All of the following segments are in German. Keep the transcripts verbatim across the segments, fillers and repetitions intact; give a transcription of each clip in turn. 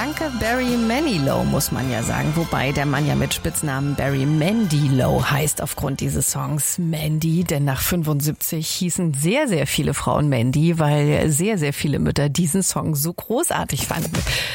Danke Barry Manilow, muss man ja sagen. Wobei der Mann ja mit Spitznamen Barry Manilow heißt aufgrund dieses Songs Mandy. Denn nach fünfundsiebzig hießen sehr, sehr viele Frauen Mandy, weil sehr, sehr viele Mütter diesen Song so großartig fanden.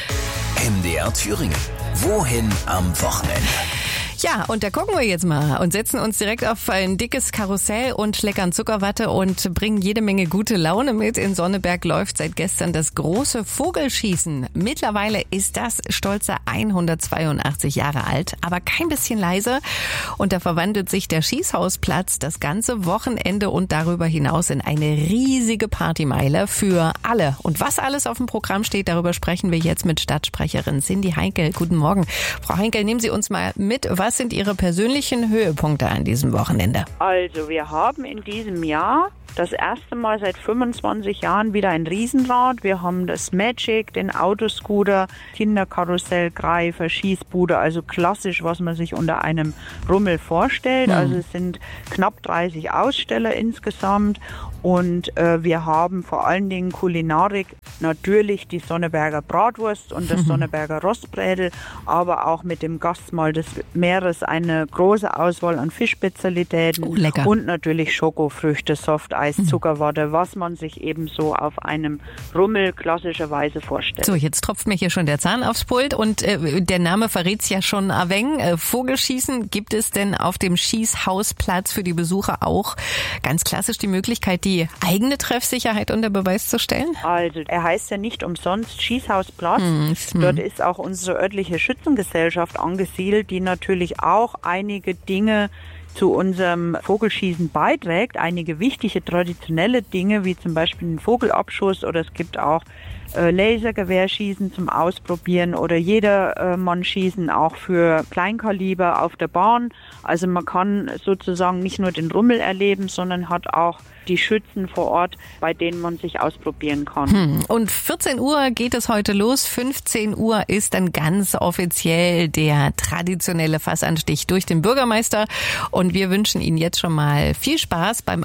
M D R Thüringen. Wohin am Wochenende? Ja, und da gucken wir jetzt mal und setzen uns direkt auf ein dickes Karussell und leckern Zuckerwatte und bringen jede Menge gute Laune mit. In Sonneberg läuft seit gestern das große Vogelschießen. Mittlerweile ist das stolze hundertzweiundachtzig Jahre alt, aber kein bisschen leise. Und da verwandelt sich der Schießhausplatz das ganze Wochenende und darüber hinaus in eine riesige Partymeile für alle. Und was alles auf dem Programm steht, darüber sprechen wir jetzt mit Stadtsprecherin Cindy Heinkel. Guten Morgen. Frau Heinkel, nehmen Sie uns mal mit. Was sind Ihre persönlichen Höhepunkte an diesem Wochenende? Also wir haben in diesem Jahr das erste Mal seit fünfundzwanzig Jahren wieder ein Riesenrad. Wir haben das Magic, den Autoscooter, Kinderkarussell, Greifer, Schießbude, also klassisch, was man sich unter einem Rummel vorstellt. Mhm. Also es sind knapp dreißig Aussteller insgesamt und äh, wir haben vor allen Dingen Kulinarik, natürlich die Sonneberger Bratwurst und das mhm. Sonneberger Rostbrädel, aber auch mit dem Gastmahl des Meeres eine große Auswahl an Fischspezialitäten oh, lecker. Und natürlich Schokofrüchte, Softeis, Zuckerwatte, was man sich eben so auf einem Rummel klassischerweise vorstellt. So, jetzt tropft mir hier schon der Zahn aufs Pult und äh, der Name verrät's ja schon ein wenig. Äh, Vogelschießen, gibt es denn auf dem Schießhausplatz für die Besucher auch ganz klassisch die Möglichkeit, die eigene Treffsicherheit unter Beweis zu stellen? Also, er heißt ja nicht umsonst Schießhausplatz. Hm, hm. Dort ist auch unsere örtliche Schützengesellschaft angesiedelt, die natürlich auch einige Dinge zu unserem Vogelschießen beiträgt. Einige wichtige traditionelle Dinge, wie zum Beispiel den Vogelabschuss, oder es gibt auch äh, Lasergewehrschießen zum Ausprobieren oder Jedermann schießen auch für Kleinkaliber auf der Bahn. Also man kann sozusagen nicht nur den Rummel erleben, sondern hat auch die Schützen vor Ort, bei denen man sich ausprobieren kann. Hm. Und vierzehn Uhr geht es heute los. fünfzehn Uhr ist dann ganz offiziell der traditionelle Fassanstich durch den Bürgermeister. Und wir wünschen Ihnen jetzt schon mal viel Spaß beim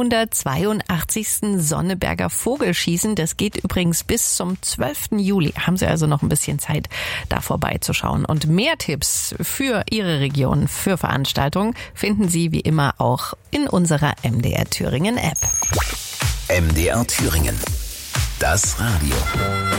hundertzweiundachtzigsten Sonneberger Vogelschießen. Das geht übrigens bis zum zwölften Juli. Haben Sie also noch ein bisschen Zeit, da vorbeizuschauen. Und mehr Tipps für Ihre Region, für Veranstaltungen, finden Sie wie immer auch in unserer M D R Thüringen App. M D R Thüringen. Das Radio.